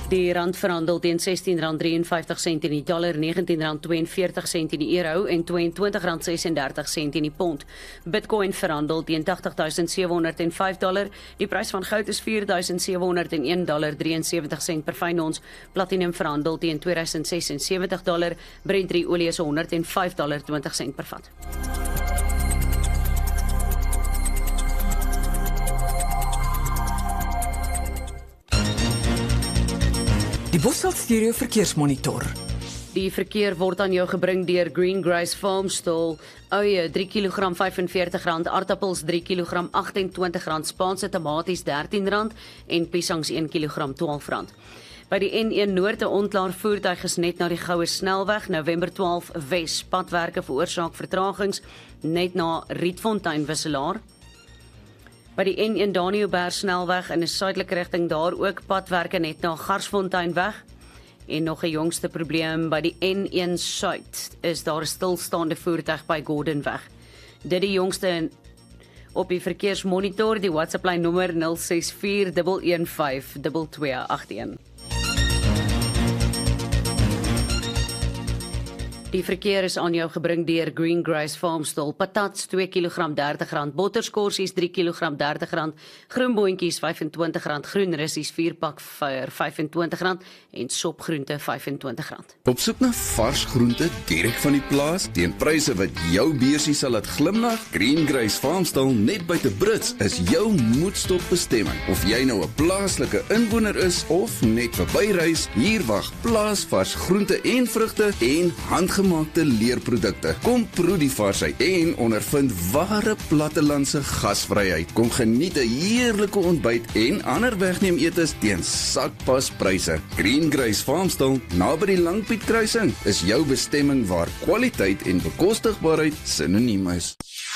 Die rand verhandel teen R16.53 in die dollar, R19.42 in die euro en R22.36 in die pond. Bitcoin verhandel teen $80.705. Die prys van goud is $4.701.73 per fyn ons. Platinum verhandel teen $2076. Brent olie is $105.20 per vat. Die Bosveld Stereo Verkeersmonitor. Die verkeer word aan jou gebring deur Green Grace Farmstall. Uie 3 kg R45, aardappels 3 kg R28, Spaanse tamaties R13 en piesangs 1 kg R12. By die N1 Noord 'n onklaar voertuig is net na die Goue Snelweg, November 12 Wes. Padwerke veroorsaak vertragings net na Rietfontein Wisselaar. By die N1 Daniëlberg Snelweg in 'n suidelike rigting daar ook padwerke net na Garsfonteinweg. En nog 'n jongste probleem by die N1 Suid is daar 'n stilstaande voertuig by Gordonweg. Dit die jongste op die verkeersmonitor, die WhatsApp lyn nommer 0641152281. Die verkeer is aan jou gebring deur Green Grace Farmstall. Patats 2 kg R30, botterskorsies 3 kg R30, groenboontjies R25, groen russies 4 pak vir R25 en sopgroente R25. Op soek na vars groente direk van die plaas teen pryse wat jou beursie sal laat glimlag? Green Grace Farmstall net buite Brits is jou moedstop bestemming. Of jy nou 'n plaaslike inwoner is of net verbyreis, hier wag plaasvars groente en vrugte en handgemaakte leerprodukte. Kom proe die varsheid en ondervind ware plattelandse gasvryheid. Kom geniet 'n heerlike ontbyt en ander wegneem etes teen sakpaspryse. Green Grace Farmstall, naby die Langpiet kruising, is jou bestemming waar kwaliteit en bekostigbaarheid sinoniem is.